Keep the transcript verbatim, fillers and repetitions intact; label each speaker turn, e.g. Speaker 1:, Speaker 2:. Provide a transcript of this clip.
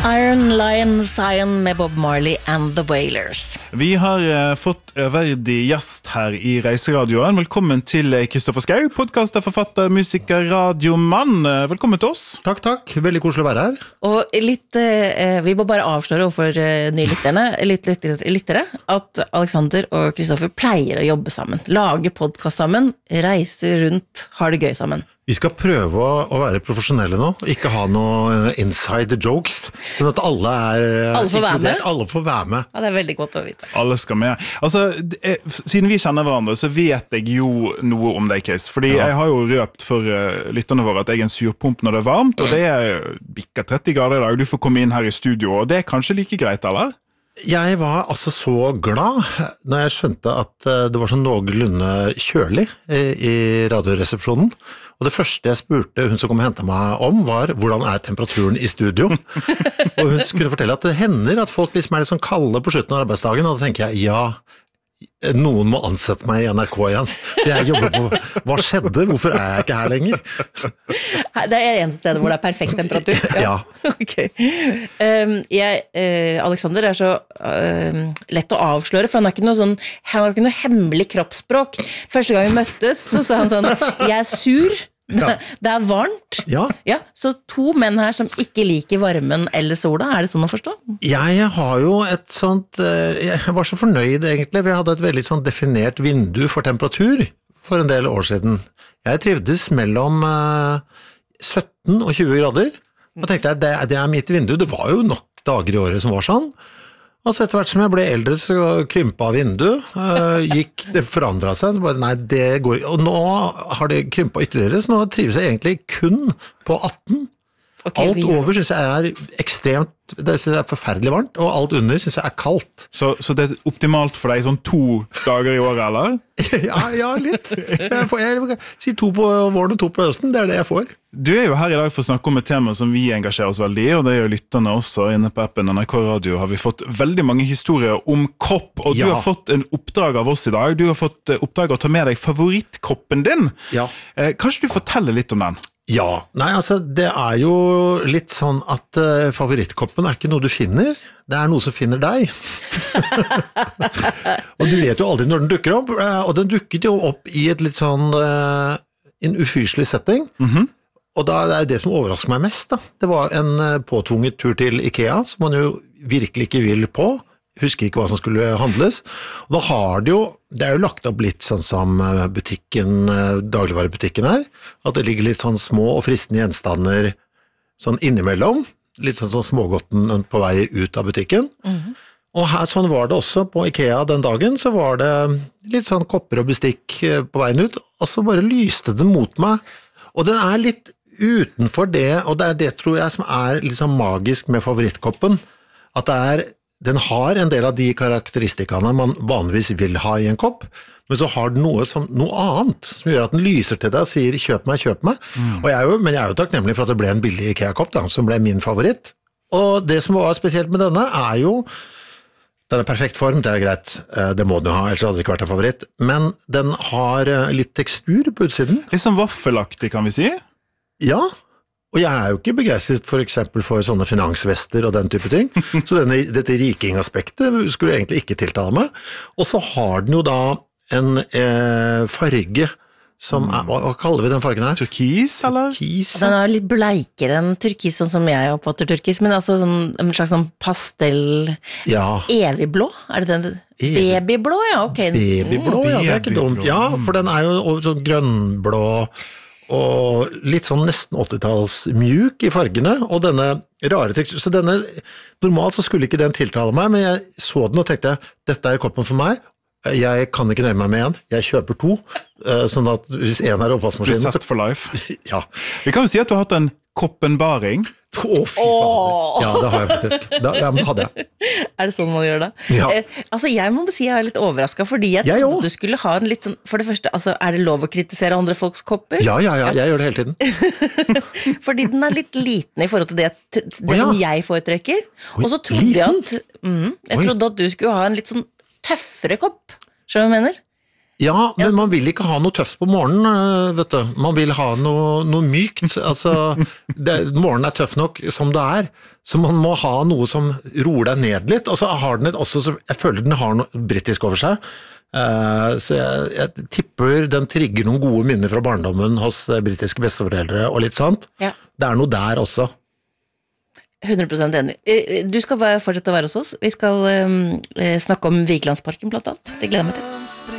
Speaker 1: Iron Lion Zion med Bob Marley and the Wailers.
Speaker 2: Vi har uh, fått verdig gjest her i Reiseradioen. Velkommen til Kristoffer Schau, podcaster, forfatter, musiker, radiomann. Velkommen til oss.
Speaker 3: Takk, takk. Veldig koselig å være her.
Speaker 1: Og litt, uh, vi må bare avsløre overfor uh, nylytterne, litt, litt, litt, lyttere, at Alexander og Kristoffer pleier å jobbe sammen. Lage podcast sammen, reise rundt, ha det gøy sammen.
Speaker 3: Vi skal prøve å, å være profesjonelle nå, ikke ha noe inside jokes, sånn at alle er
Speaker 1: alle får være med.
Speaker 3: Alle får være med.
Speaker 1: Ja, det er veldig godt å vite.
Speaker 2: Alle skal med. Altså, det, siden vi kjenner hverandre, så vet jeg jo noe om deg, Chris. Fordi ja. Jeg har jo røpt for uh, lytterne våre at jeg er en surpump når det er varmt, og det er bikker tretti grader i dag. Du får komme inn her i studio, og det er kanskje like greit, eller?
Speaker 3: Jeg var altså så glad når jeg skjønte at det var sånn noenlunde kjølig i radioresepsjonen. Og det første jeg spurte hun som kom og hentet meg om var hvordan er temperaturen i studio? Og hun skulle fortelle at det hender at folk liksom er litt sånn kalde på slutten av arbeidsdagen, og da tenker jeg, ja, noen må ansette meg i N R K igjen. Jeg jobber på, hva skjedde? Hvorfor er jeg ikke her lenger?
Speaker 1: Det er eneste stedet hvor det er perfekt temperatur.
Speaker 3: Ja.
Speaker 1: Ok. Um, jeg, uh, Alexander er så uh, lett å avsløre, for han har ikke noe sånn, han har ikke noe hemmelig kroppsspråk. Første gang vi møttes, så sa han sånn, jeg er sur, ja. Det er varmt.
Speaker 3: Ja.
Speaker 1: Ja, så to menn her som ikke liker varmen eller sola, er det sånn å forstå?
Speaker 3: Jeg har jo et sånt, jeg var så fornøyd egentlig, vi hadde et veldig sånn definert vindu for temperatur for en del år siden. Jeg trivdes mellom sytten og tjue grader, og tenkte jeg, det, det er mitt vindu, det var jo nok dager i året som var sånn. Og så etter hvert som jeg ble eldre, så krympa vinduet, gikk, det forandret seg, så bare, nei, det går ikke. Og nå har det krympet ytterligere, så nå trives jeg egentlig kun på atten. Okay, alt over synes jeg er ekstremt, det synes jeg er forferdelig varmt, og alt under synes jeg er kaldt.
Speaker 2: Så, så det er optimalt for deg sånn to dager i året, eller?
Speaker 3: ja, ja, litt. Jeg får, jeg, si to på våren og to på høsten, det er det jeg får.
Speaker 2: Du er jo her i dag for å snakke om et tema som vi engasjerer oss veldig i, og det er jo lytterne også. Inne på appen N R K Radio har vi fått veldig mange historier om kopp, og ja. Du har fått en oppdrag av oss i dag. Du har fått oppdrag å ta med deg favorittkoppen din. Ja. Eh, kanskje du forteller litt om den?
Speaker 3: Ja, nei altså det er jo litt sånn at uh, favorittkoppen er ikke noe du finner, det er noe som finner deg. Og du vet jo aldri når den dukker opp, uh, og den dukket jo opp i et litt sånn, uh, en ufyselig setting, mm-hmm. og da er det som overrasker meg mest da. Det var en uh, påtvunget tur til IKEA, som man jo virkelig ikke vil på, husker ikke hva som skulle handles, og da har det jo, det er jo lagt opp litt sånn som butikken, dagligvarebutikken her, at det ligger litt sånn små og fristende gjenstander sånn innimellom, litt sånn sånn smågodten på vei ut av butikken, mm-hmm. og her sånn var det også på IKEA den dagen, så var det litt sånn kopper og bestikk på veien ut, og så bare lyste det mot meg, og den er litt utenfor det, og det er det tror jeg som er litt sånn magisk med favorittkoppen, at det er den har en del av de karakteristikkene man vanligvis vil ha i en kopp, men så har den noe, som, noe annet som gjør at den lyser til deg og sier kjøp meg, kjøp meg. Mm. Og jeg er jo, men jeg er jo takknemlig for at det ble en billig IKEA-kopp da, som ble min favoritt. Og det som var spesielt med denne er jo, den er perfekt form, det er greit, det må den ha, ellers hadde det ikke vært en favoritt, men den har litt tekstur på utsiden.
Speaker 2: Litt sånn vaffelaktig kan vi si?
Speaker 3: Ja, og jeg er jo ikke begeistret for eksempel for sånne finansvester og den type ting, så denne, dette rikingaspektet skulle jeg egentlig ikke tiltale meg. Og så har den jo da en eh, farge som er, hva, hva kaller vi den fargen her?
Speaker 2: Turkis, eller?
Speaker 3: Turkis, ja.
Speaker 1: Den er litt bleikere enn turkis, sånn som jeg oppfatter turkis, men altså sånn, en slags sånn pastell, ja. Evigblå, er det den? Babyblå, ja, ok.
Speaker 3: Babyblå, ja, det er ikke dumt. Ja, for den er jo sånn grønnblå, og litt sånn nesten åttitalls mjuk i fargene, og denne rare tekstur, så denne, normalt så skulle ikke den tiltale meg, men jeg så den og tenkte, dette er koppen for meg, jeg kan ikke nøye meg med en, jeg kjøper to, sånn at hvis en er oppvaskmaskinen...
Speaker 2: Du er set for life.
Speaker 3: Ja.
Speaker 2: Vi kan jo si at du har hatt en koppenbaring.
Speaker 3: Å, oh, fy faen. Ja, det har jeg faktisk. Da, ja, men hadde jeg.
Speaker 1: Er det sånn man gjør det?
Speaker 3: Ja.
Speaker 1: Eh, altså, jeg må si jeg er litt overrasket, fordi jeg trodde
Speaker 3: jeg
Speaker 1: du skulle ha en litt sånn, for det første, altså, er det lov å kritisere andre folks kopper?
Speaker 3: Ja, ja, ja, jeg gjør det hele tiden.
Speaker 1: Fordi den er litt liten i forhold til det, det oh, ja. Som jeg foretrekker. Og så trodde
Speaker 3: liten?
Speaker 1: jeg at, mm, jeg trodde at du skulle ha en litt sånn tøffere kopp, skjønner du hva jeg mener?
Speaker 3: Ja, men man vil ikke ha noe tøft på morgenen, vet du. Man vil ha noe, noe mykt. Altså, det, morgenen er tøff nok som det er, så man må ha noe som roer deg ned litt. Og så har den et, også, jeg føler den har noe britisk over seg. Uh, så jeg, jeg tipper den trigger noen gode minner fra barndommen hos britiske besteforeldre og litt sånt.
Speaker 1: Ja.
Speaker 3: Det er noe der også.
Speaker 1: hundre prosent enig. Du skal fortsette å være hos oss. Vi skal um, snakke om Vigelandsparken blant annet. Det gleder jeg meg til.